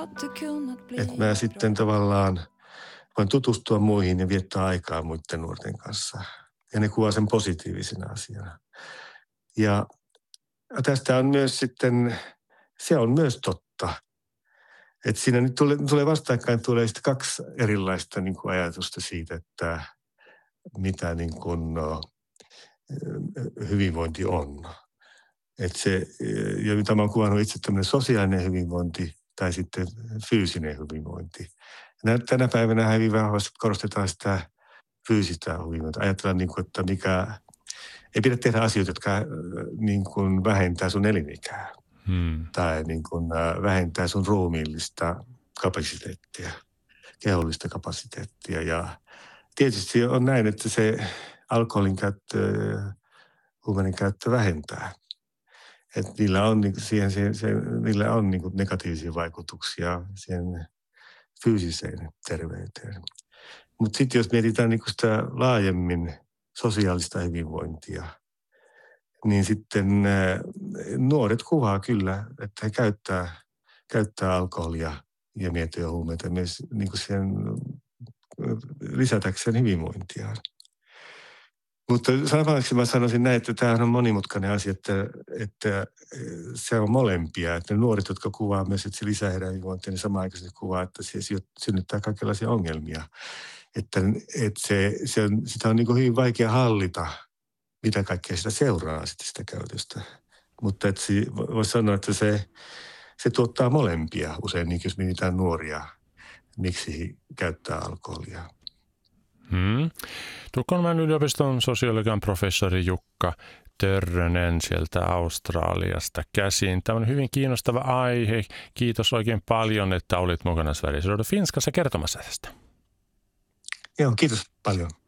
Että mä sitten tavallaan voin tutustua muihin ja viettää aikaa muiden nuorten kanssa. Ja ne kuvaa sen positiivisena asiana. Ja tästä on myös sitten, se on myös totta. Että siinä nyt tulee vastakkain tulee sitten kaksi erilaista niin kuin ajatusta siitä, että mitä niin kuin, hyvinvointi on. Että se, ja mitä mä oon kuvannut itse tämmöinen sosiaalinen hyvinvointi tai sitten fyysinen hyvinvointi. Tänä päivänä hyvin vahvasti korostetaan sitä fyysistä hyvinvointia. Ajatellaan, niin kuin, että ei pidä tehdä asioita, jotka niin kuin vähentää sun elinikää. Tai niin kuin vähentää sun ruumiillista kapasiteettia, kehollista kapasiteettia. Ja tietysti on näin, että se alkoholin käyttö, huumeiden käyttö vähentää. Että niillä on, niillä on niin kuin negatiivisia vaikutuksia siihen fyysiseen terveyteen. Mutta sitten jos mietitään niin kuin sitä laajemmin sosiaalista hyvinvointia, niin sitten nuoret kuvaa kyllä, että he käyttää alkoholia ja mietoja huumeita myös niin kuin sen lisätäkseen hyvinvointiaan. Mutta samaksi mä sanoisin näin, että tämähän on monimutkainen asia, että se on molempia. Että ne nuoret, jotka kuvaa myös, että se lisää heidän hyvinvointia, niin samanaikaisesti kuvaa, että se synnyttää kaikenlaisia ongelmia. Että sitä on niin kuin hyvin vaikea hallita, mitä kaikkea sitä seuraa sitten sitä käytöstä. Mutta voisi sanoa, että se tuottaa molempia usein, niin jos mietitään nuoria, miksi käyttää alkoholia. Tukholman yliopiston sosiologian professori Jukka Törrönen sieltä Australiasta käsin. Tämä on hyvin kiinnostava aihe. Kiitos oikein paljon, että olit mukana Sveriges Radio Finskassa kertomassa tästä. Joo, kiitos paljon.